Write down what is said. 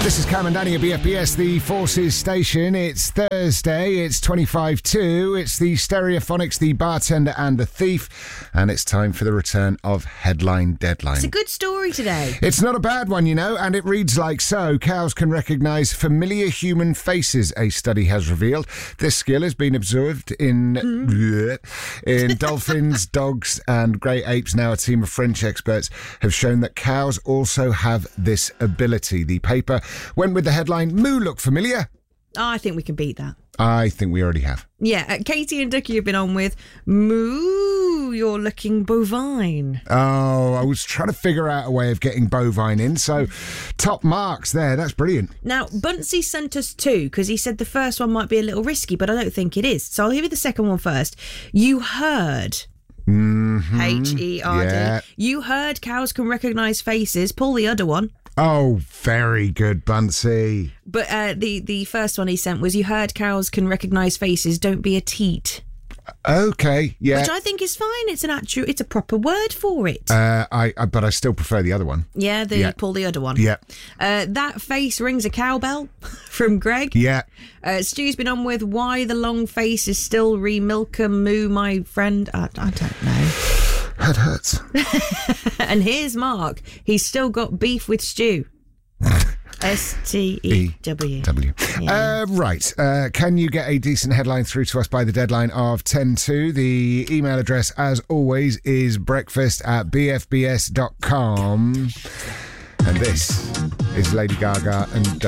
This is Cam and Danny at BFBS, the Forces station. It's Thursday, it's 25-2, it's the Stereophonics, the Bartender and the Thief, and it's time for the return of Headline Deadline. It's a good story today. It's not a bad one, you know, and it reads like so. Cows can recognise familiar human faces, a study has revealed. This skill has been observed in dolphins, dogs and grey apes. Now a team of French experts have shown that cows also have this ability. The paper went with the headline, Moo look familiar? Oh, I think we can beat that. I think we already have. Yeah, Katie and Ducky have been on with Moo, you're looking bovine. Oh, I was trying to figure out a way of getting bovine in, so top marks there. That's brilliant. Now, Bunsey sent us two because he said the first one might be a little risky, but I don't think it is. So I'll give you the second one first. You heard... H-E-R-D. Yeah. You heard cows can recognise faces. Pull the other one. Oh, very good, Bunsey. But the first one he sent was, you heard cows can recognise faces. Don't be a teat. Okay, yeah. Which I think is fine. It's a proper word for it. But I still prefer the other one. Yeah, pull the other one. Yeah. That face rings a cowbell from Greg. Yeah. Stu's been on with why the long face is still re-milker moo, my friend. I don't know. That hurts. And here's Mark. He's still got beef with Stu. S-T-E-W. Yeah. Right. Can you get a decent headline through to us by the deadline of 10-2? The email address, as always, is breakfast@bfbs.com. And this is Lady Gaga and